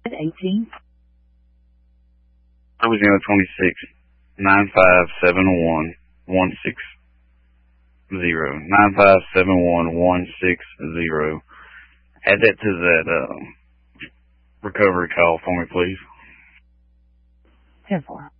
18. Louisiana 26, 9571-160. 9571-160. Add that to that recovery call for me, please. 10-4.